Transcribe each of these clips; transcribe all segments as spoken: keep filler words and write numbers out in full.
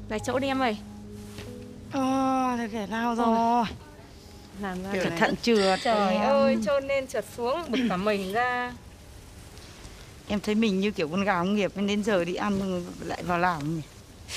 Lại chỗ đi em ơi. Ồ, thế thể nào rồi? Làm ra Cẩn thận trượt. Trời em. ơi, trơn lên trượt xuống, bực cả mình ra. Em thấy mình như kiểu con gà công nghiệp, đến giờ đi ăn lại vào làm nhỉ?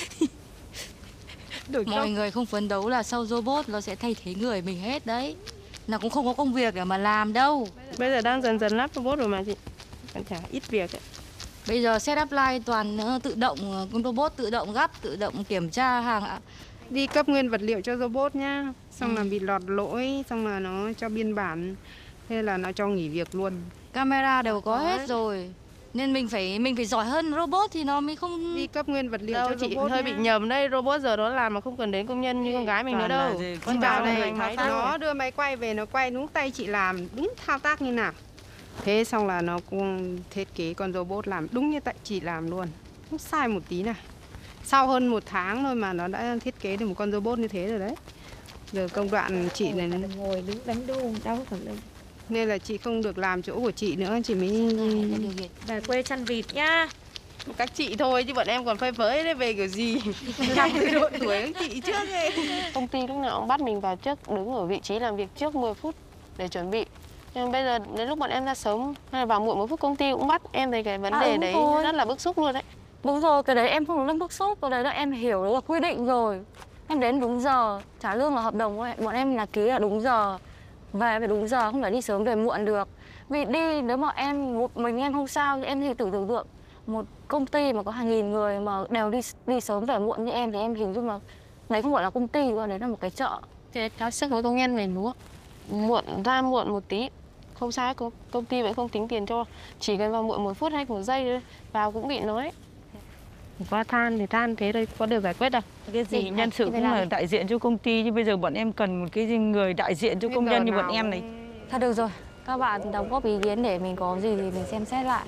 Mọi chốc. người không phấn đấu là sau robot nó sẽ thay thế người mình hết đấy. Là cũng không có công việc để mà làm đâu. Bây giờ đang dần dần lắp robot rồi mà chị. Còn chả ít việc ấy. Bây giờ setup line toàn uh, tự động, con robot tự động gắp, tự động kiểm tra hàng ạ. Đi cấp nguyên vật liệu cho robot nhá. Xong Ừ. là bị lọt lỗi, xong là nó cho biên bản. Thế là nó cho nghỉ việc luôn. Camera đều có hết rồi. Nên mình phải mình phải giỏi hơn robot thì nó mới không... Đi cấp nguyên vật liệu Đâu, cho chị robot hơi nhá. bị nhầm đây, robot giờ nó làm mà không cần đến công nhân như con gái mình nữa đâu. Chị vào đây, nó đưa máy quay về, nó quay đúng tay chị làm, đúng thao tác như nào. Thế xong là nó cũng thiết kế con robot làm đúng như tại chị làm luôn. Không sai một tí nào. Sau hơn một tháng thôi mà nó đã thiết kế được một con robot như thế rồi đấy. Giờ công đoạn chị này Ngồi đứng đánh đu, đau cả lưng. nên là chị không được làm chỗ của chị nữa, chị mới Về quê chăn vịt nhá. Các chị thôi chứ bọn em còn phơi phới đấy, về kiểu gì. trong cái độ tuổi của chị trước ấy. Công ty lúc nào cũng bắt mình vào trước, đứng ở vị trí làm việc trước mười phút để chuẩn bị. Nhưng bây giờ đến lúc bọn em ra sớm hay là vào muộn một phút công ty cũng bắt. Em thấy cái vấn À, đề đúng đấy rồi. rất là bức xúc luôn đấy. Đúng rồi, cái đấy em không có bức xúc, cái đấy là em hiểu đấy là quy định rồi. Em đến đúng giờ, trả lương là hợp đồng của bọn em là ký là đúng giờ. Về phải đúng giờ, không phải đi sớm về muộn được. Vì đi nếu mà em một mình em không sao, thì em thì tưởng tượng tượng một công ty mà có hàng nghìn người mà đều đi đi sớm về muộn như em thì em hình dung là đấy không gọi là công ty nữa, đấy là một cái chợ. Thế nó sức với công nhân này đúng không? Muộn ra muộn một tí không sao, công, công ty vẫn không tính tiền cho. Chỉ cần vào muộn một phút hay một giây thôi, vào cũng bị nói. Qua than thì than thế đây có được giải quyết đâu. Cái gì nhân sự cũng là đại diện cho công ty, chứ bây giờ bọn em cần một cái người đại diện cho công nhân như bọn em này. Thôi được rồi, các bạn đóng góp ý kiến để mình có gì thì mình xem xét lại.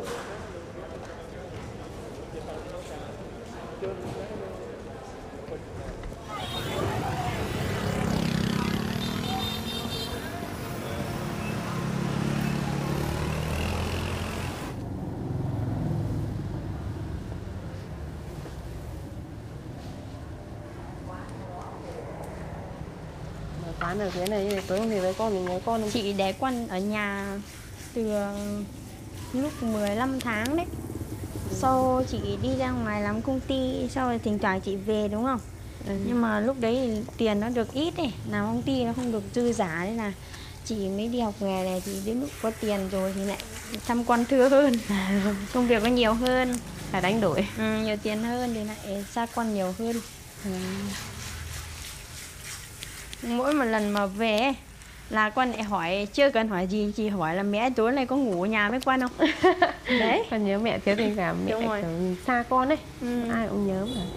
Quán ở dưới này như này, tối hôm thì với con mình nhớ con không? Chị để con ở nhà từ lúc mười lăm tháng đấy. Sau chị đi ra ngoài làm công ty, sau rồi thỉnh thoảng chị về đúng không? Ừ. Nhưng mà lúc đấy thì tiền nó được ít ấy, làm công ty nó không được dư giả, nên là chị mới đi học nghề này, thì đến lúc có tiền rồi thì lại chăm con thưa hơn. Công việc nó nhiều hơn, Là đánh đổi. ừ, nhiều tiền hơn thì lại xa con nhiều hơn. Ừ. Mỗi một lần mà về ấy, là con lại hỏi, chưa cần hỏi gì, chị hỏi là mẹ tối nay có ngủ ở nhà với con không? Đấy. Con nhớ mẹ thiếu tình cảm, mẹ Đúng rồi. kiểu xa con ấy. Ừ. Ai cũng nhớ mà.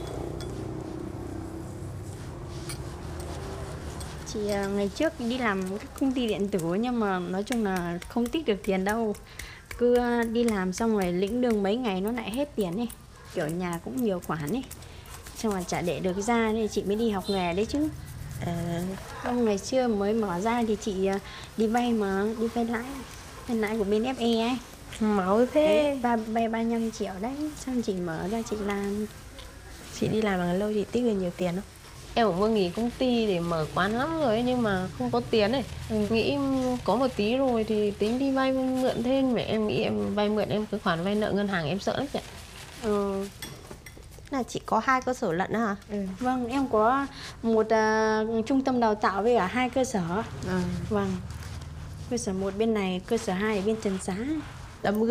Chị à, ngày trước đi làm một cái công ty điện tử nhưng mà nói chung là không tích được tiền đâu. Cứ à, đi làm xong rồi lĩnh lương mấy ngày nó lại hết tiền ấy. Kiểu nhà cũng nhiều khoản ấy. Xong rồi chả để được ra nên chị mới đi học nghề đấy chứ. Ờ, không ngày xưa mới mở ra thì chị à, đi vay mà, đi vay lãi. Vay lãi của bên ép e ấy. Máu thế. Đấy, ba, vay ba mươi lăm triệu đấy. Xong chị mở ra chị làm. Chị đi làm bằng lâu chị tích được nhiều tiền không? Em cũng muốn nghỉ công ty để mở quán lắm rồi ấy, nhưng mà không có tiền ấy. Nghĩ có một tí rồi thì tính đi vay mượn thêm. Mẹ em nghĩ em vay mượn em cái khoản vay nợ ngân hàng em sợ lắm chị ạ. Ừ. Là chị có hai cơ sở lận hả? Ừ. Vâng, em có một uh, trung tâm đào tạo với cả hai cơ sở. Ừ. Vâng. Cơ sở một bên này, cơ sở hai ở bên Trần Xá. Tấm